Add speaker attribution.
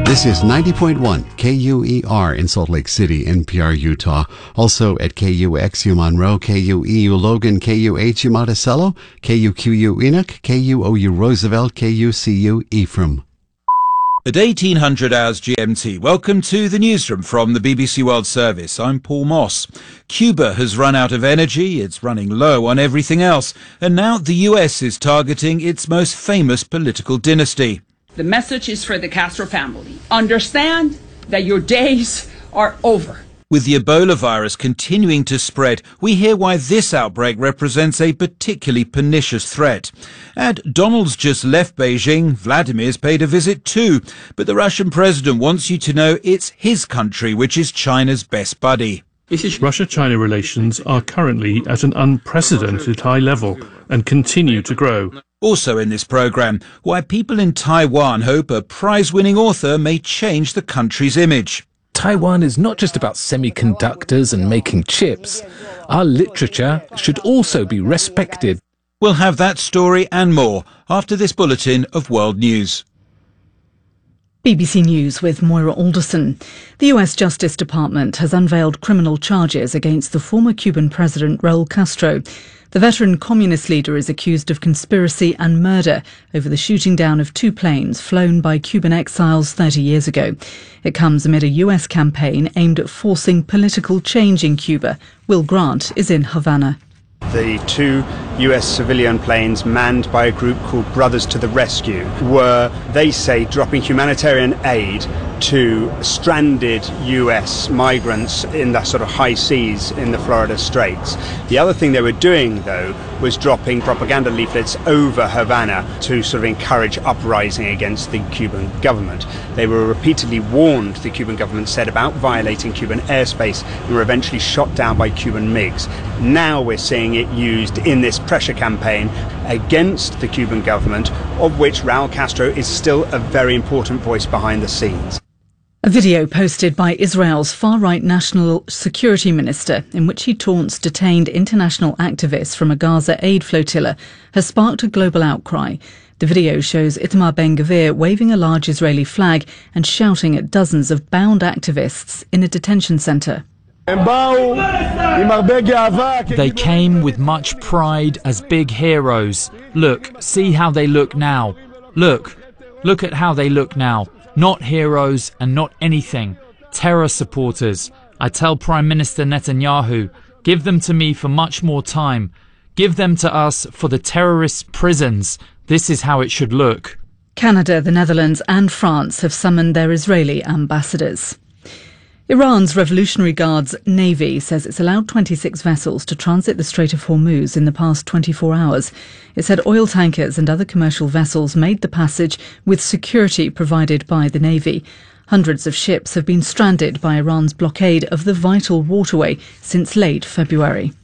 Speaker 1: This is 90.1 KUER in Salt Lake City, NPR, Utah. Also at KUXU Monroe, KUEU Logan, KUHU Monticello, KUQU Enoch, KUOU Roosevelt, KUCU Ephraim.
Speaker 2: At 1800 hours GMT, welcome to the newsroom from the BBC World Service. I'm Paul Moss. Cuba has run out of energy, it's running low on everything else, and now the US is targeting its most famous political dynasty.
Speaker 3: The message is for the Castro family. Understand that your days are over.
Speaker 2: With the Ebola virus continuing to spread, we hear why this outbreak represents a particularly pernicious threat. And Donald's just left Beijing, Vladimir's paid a visit too. But the Russian president wants you to know it's his country which is China's best buddy.
Speaker 4: Russia-China relations are currently at an unprecedented high level and continue to grow.
Speaker 2: Also in this programme, why people in Taiwan hope a prize-winning author may change the country's image.
Speaker 5: Taiwan is not just about semiconductors and making chips. Our literature should also be respected.
Speaker 2: We'll have that story and more after this bulletin of World News.
Speaker 6: BBC News with Moira Alderson. The US Justice Department has unveiled criminal charges against the former Cuban president Raul Castro. The veteran communist leader is accused of conspiracy and murder over the shooting down of 2 planes flown by Cuban exiles 30 years ago. It comes amid a US campaign aimed at forcing political change in Cuba. Will Grant is in Havana.
Speaker 7: The 2 US civilian planes manned by a group called Brothers to the Rescue were, they say, dropping humanitarian aid to stranded US migrants in the sort of high seas in the Florida Straits. The other thing they were doing, though, was dropping propaganda leaflets over Havana to sort of encourage uprising against the Cuban government. They were repeatedly warned, the Cuban government said, about violating Cuban airspace and were eventually shot down by Cuban MiGs. Now we're seeing it used in this pressure campaign against the Cuban government, of which Raul Castro is still a very important voice behind the scenes.
Speaker 6: A video posted by Israel's far-right national security minister, in which he taunts detained international activists from a Gaza aid flotilla, has sparked a global outcry. The video shows Itamar Ben-Gvir waving a large Israeli flag and shouting at dozens of bound activists in a detention centre.
Speaker 8: They came with much pride as big heroes. Look, see how they look now. Look at how they look now. Not heroes and not anything. Terror supporters. I tell Prime Minister Netanyahu, give them to me for much more time. Give them to us for the terrorist prisons. This is how it should look.
Speaker 6: Canada, the Netherlands and France have summoned their Israeli ambassadors. Iran's Revolutionary Guards Navy says it's allowed 26 vessels to transit the Strait of Hormuz in the past 24 hours. It said oil tankers and other commercial vessels made the passage with security provided by the Navy. Hundreds of ships have been stranded by Iran's blockade of the vital waterway since late February.